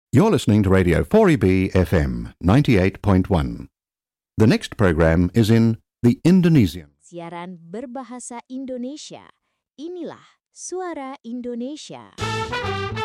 You're listening to Radio 4EB FM 98.1. The next program is in the Indonesian. Siaran berbahasa Indonesia. Inilah Suara Indonesia.